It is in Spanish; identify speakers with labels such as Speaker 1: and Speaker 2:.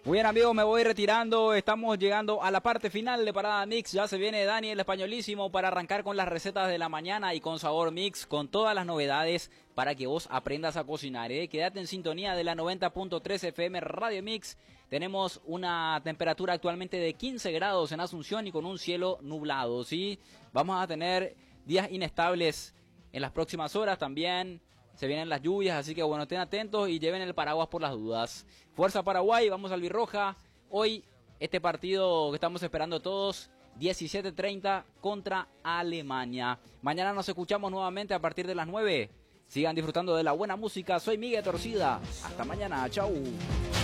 Speaker 1: Muy bien, amigos, me voy retirando. Estamos llegando a la parte final de Parada Mix. Ya se viene Dani el Españolísimo para arrancar con las recetas de la mañana y con sabor mix, con todas las novedades para que vos aprendas a cocinar. Quédate en sintonía de la 90.3 FM Radio Mix. Tenemos una temperatura actualmente de 15 grados en Asunción y con un cielo nublado, ¿sí? Vamos a tener días inestables en las próximas horas también. Se vienen las lluvias, así que bueno, estén atentos y lleven el paraguas por las dudas. Fuerza Paraguay, vamos al Albirroja. Hoy, este partido que estamos esperando todos, 17:30 contra Alemania. Mañana nos escuchamos nuevamente a partir de las 9. Sigan disfrutando de la buena música. Soy Miguel Torcida. Hasta mañana. Chau.